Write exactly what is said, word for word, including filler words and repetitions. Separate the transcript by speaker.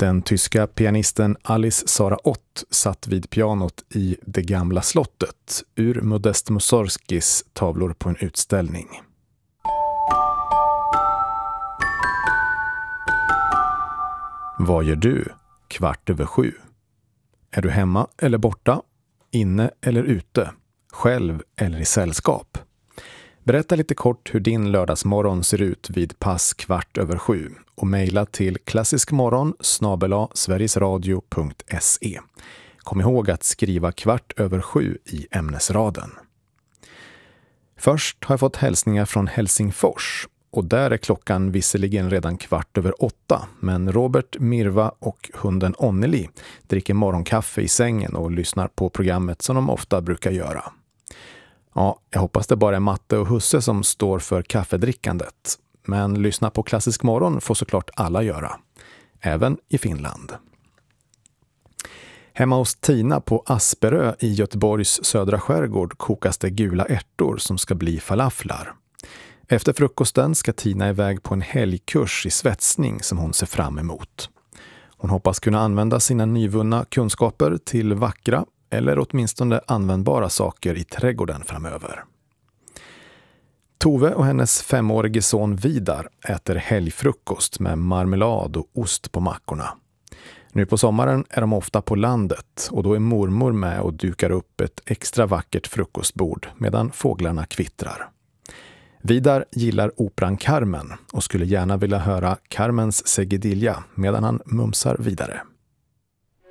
Speaker 1: Den tyska pianisten Alice Sara Ott satt vid pianot i Det gamla slottet ur Modest Mussorgskis tavlor på en utställning. Vad gör du? Kvart över sju. Är du hemma eller borta? Inne eller ute? Själv eller i sällskap? Berätta lite kort hur din lördagsmorgon ser ut vid pass kvart över sju och mejla till klassiskmorgon snabel-a sverigesradio punkt se. Kom ihåg att skriva kvart över sju i ämnesraden. Först har jag fått hälsningar från Helsingfors och där är klockan visserligen redan kvart över åtta, men Robert, Mirva och hunden Onneli dricker morgonkaffe i sängen och lyssnar på programmet som de ofta brukar göra. Ja, jag hoppas det bara är Matte och Husse som står för kaffedrickandet. Men lyssna på Klassisk morgon får såklart alla göra. Även i Finland. Hemma hos Tina på Asperö i Göteborgs södra skärgård kokas det gula ärtor som ska bli falaflar. Efter frukosten ska Tina iväg på en helgkurs i svetsning som hon ser fram emot. Hon hoppas kunna använda sina nyvunna kunskaper till vackra eller åtminstone användbara saker i trädgården framöver. Tove och hennes femårige son Vidar äter helgfrukost med marmelad och ost på mackorna. Nu på sommaren är de ofta på landet och då är mormor med och dukar upp ett extra vackert frukostbord medan fåglarna kvittrar. Vidar gillar operan Carmen och skulle gärna vilja höra Carmens Seguidilla medan han mumsar vidare.